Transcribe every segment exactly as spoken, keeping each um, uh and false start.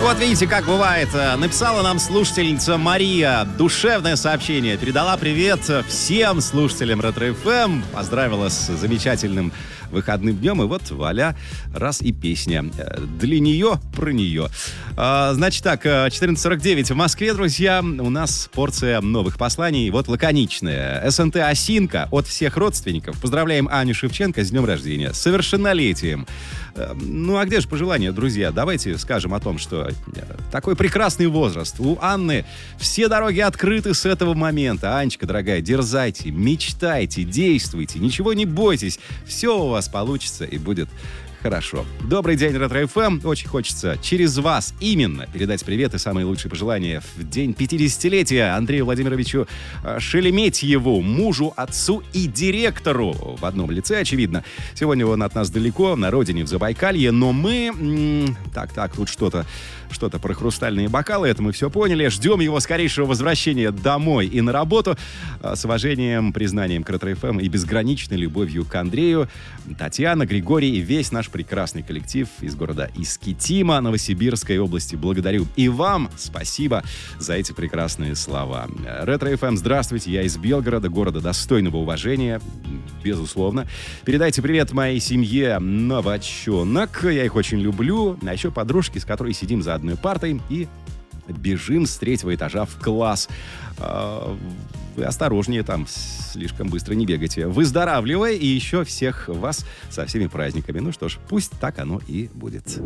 вот видите, как бывает. Написала нам слушательница Мария душевное сообщение. Передала привет всем слушателям Ретро-эф эм. Поздравила с замечательным выходным днем. И вот, вуаля, раз и песня. Для нее, про нее. А, значит так, четырнадцать сорок девять в Москве, друзья. У нас порция новых посланий. Вот лаконичная. эс эн тэ «Осинка» от всех родственников. Поздравляем Аню Шевченко с днем рождения. С совершеннолетием. Ну, а где же пожелания, друзья? Давайте скажем о том, что такой прекрасный возраст. У Анны все дороги открыты с этого момента. Анечка, дорогая, дерзайте, мечтайте, действуйте, ничего не бойтесь. Все у вас получится и будет хорошо. Добрый день, Ретро-эф эм. Очень хочется через вас именно передать привет и самые лучшие пожелания в день пятидесятилетия Андрею Владимировичу Шереметьеву, мужу, отцу и директору. В одном лице, очевидно. Сегодня он от нас далеко, на родине, в Забайкалье, но мы... М- так, так, тут что-то... Что-то про хрустальные бокалы, это мы все поняли. Ждем его скорейшего возвращения домой и на работу. С уважением, признанием к Ретро-эф эм и безграничной любовью к Андрею, Татьяна, Григорий и весь наш прекрасный коллектив из города Искитима, Новосибирской области. Благодарю. И вам спасибо за эти прекрасные слова. Ретро-эф эм, здравствуйте. Я из Белгорода, города достойного уважения, безусловно. Передайте привет моей семье Новоченок. Я их очень люблю. А еще подружки, с которой сидим за одной партой и бежим с третьего этажа в класс. Вы осторожнее там, слишком быстро не бегайте. Выздоравливай, и еще всех вас со всеми праздниками. Ну что ж, пусть так оно и будет.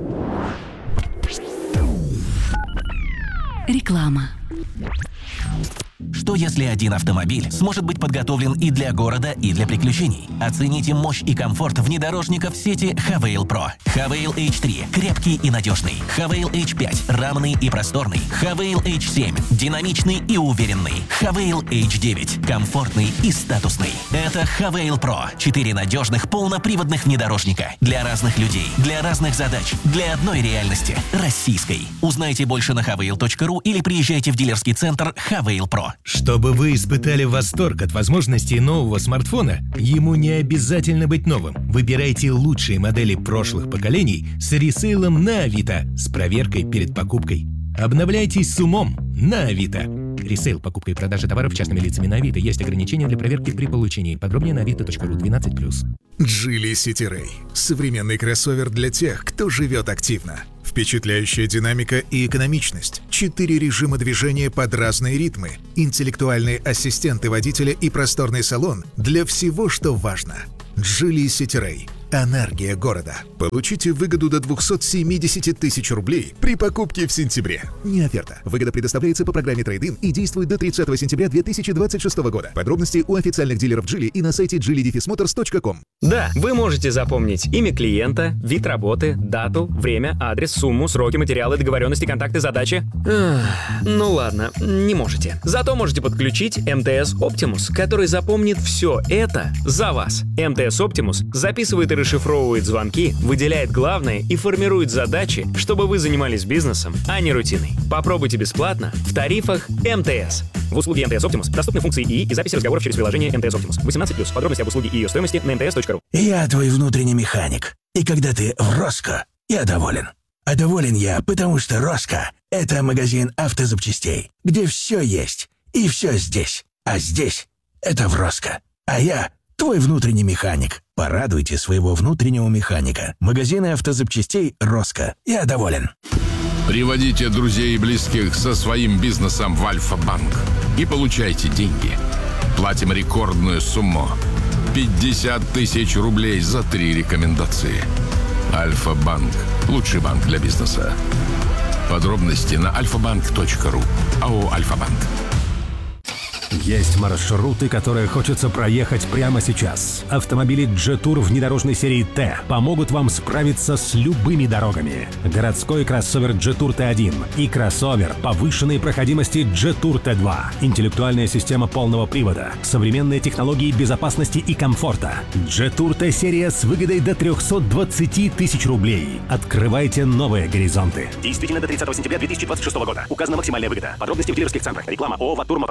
Реклама. Что если один автомобиль сможет быть подготовлен и для города, и для приключений? Оцените мощь и комфорт внедорожников сети Хавейл Pro. Хавейл эйч три – крепкий и надежный. Хавейл эйч пять – равный и просторный. Хавейл эйч семь – динамичный и уверенный. Хавейл эйч девять – комфортный и статусный. Это Хавейл Pro. Четыре надежных полноприводных внедорожника. Для разных людей, для разных задач, для одной реальности – российской. Узнайте больше на хавейл точка ру или приезжайте в дилерский центр Хавейл Pro. Чтобы вы испытали восторг от возможностей нового смартфона, ему не обязательно быть новым. Выбирайте лучшие модели прошлых поколений с ресейлом на Авито с проверкой перед покупкой. Обновляйтесь с умом на Авито. Ресейл, покупка и продажа товаров частными лицами на Авито. Есть ограничения для проверки при получении. Подробнее на авито точка ру двенадцать плюс. Geely City Ray. Современный кроссовер для тех, кто живет активно. Впечатляющая динамика и экономичность. Четыре режима движения под разные ритмы. Интеллектуальные ассистенты водителя и просторный салон для всего, что важно. Geely City Ray. Энергия города. Получите выгоду до двести семьдесят тысяч рублей при покупке в сентябре. Не оферта. Выгода предоставляется по программе Трейд-ин и действует до тридцатого сентября две тысячи двадцать шестого года. Подробности у официальных дилеров Geely и на сайте джили моторс точка ком. Да, вы можете запомнить имя клиента, вид работы, дату, время, адрес, сумму, сроки, материалы, договоренности, контакты, задачи. Эх, ну ладно, не можете. Зато можете подключить эм тэ эс Optimus, который запомнит все это за вас. эм тэ эс Optimus записывает и расшифровывает звонки, выделяет главное и формирует задачи, чтобы вы занимались бизнесом, а не рутиной. Попробуйте бесплатно в тарифах эм тэ эс. В услуге эм тэ эс Optimus доступны функции ИИ и записи разговоров через приложение эм тэ эс Optimus. восемнадцать плюс. Подробности об услуге и ее стоимости на эм тэ эс точка ру. Я твой внутренний механик. И когда ты в Роско, я доволен. А доволен я, потому что Роско — это магазин автозапчастей, где все есть и все здесь. А здесь — это в Роско. А я твой внутренний механик. Порадуйте своего внутреннего механика. Магазины автозапчастей Роско. Я доволен. Приводите друзей и близких со своим бизнесом в Альфа-банк и получайте деньги. Платим рекордную сумму – пятьдесят тысяч рублей за три рекомендации. Альфа-банк – лучший банк для бизнеса. Подробности на альфа банк точка ру. АО «Альфа-банк». Есть маршруты, которые хочется проехать прямо сейчас. Автомобили Jetour внедорожной серии Т помогут вам справиться с любыми дорогами. Городской кроссовер Jetour Т один и кроссовер повышенной проходимости Jetour Т два. Интеллектуальная система полного привода, современные технологии безопасности и комфорта. Jetour Т-серия с выгодой до триста двадцать тысяч рублей. Открывайте новые горизонты. Действительно до тридцатого сентября две тысячи двадцать шестого года. Указана максимальная выгода. Подробности в дилерских центрах. Реклама ООО «Ватур Мотор».